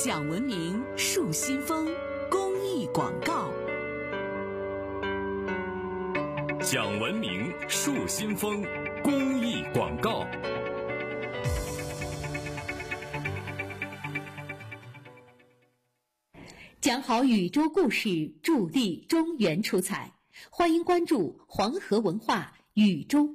讲文明树新风公益广告。 讲文明树新风公益广告。 讲好宇宙故事，助力中原出彩。欢迎关注黄河文化宇宙